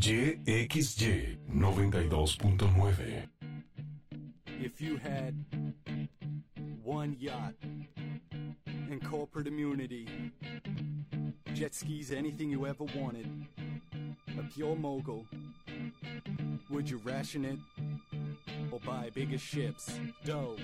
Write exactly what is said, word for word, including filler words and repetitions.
Y X Y noventa y dos punto nueve. If you had one yacht and corporate immunity, jet skis, anything you ever wanted, a pure mogul, would you ration it or buy bigger ships? Dough,